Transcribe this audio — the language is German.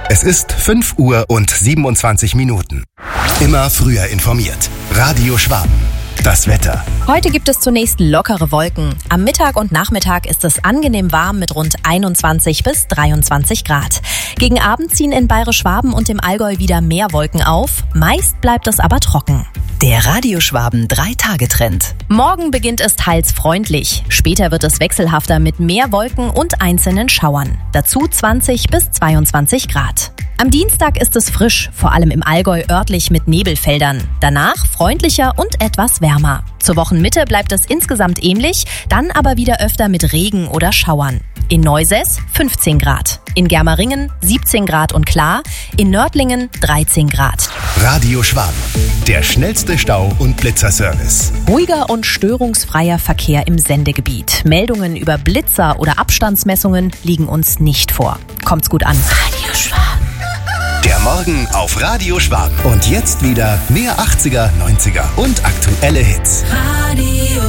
Es ist 5:27 Immer früher informiert. Radio Schwaben. Das Wetter. Heute gibt es zunächst lockere Wolken. Am Mittag und Nachmittag ist es angenehm warm mit rund 21 bis 23 Grad. Gegen Abend ziehen in Bayerisch-Schwaben und im Allgäu wieder mehr Wolken auf. Meist bleibt es aber trocken. Der Radio Schwaben 3-Tage-Trend. Morgen beginnt es teils freundlich. Später wird es wechselhafter mit mehr Wolken und einzelnen Schauern. Dazu 20 bis 22 Grad. Am Dienstag ist es frisch, vor allem im Allgäu örtlich mit Nebelfeldern. Danach freundlicher und etwas wärmer. Zur Wochenmitte bleibt es insgesamt ähnlich, dann aber wieder öfter mit Regen oder Schauern. In Neusäß 15 Grad, in Germeringen 17 Grad und klar, in Nördlingen 13 Grad. Radio Schwaben, der schnellste Stau- und Blitzerservice. Ruhiger und störungsfreier Verkehr im Sendegebiet. Meldungen über Blitzer oder Abstandsmessungen liegen uns nicht vor. Kommt's gut an. Radio Schwaben. Der Morgen auf Radio Schwaben. Und jetzt wieder mehr 80er, 90er und aktuelle Hits. Radio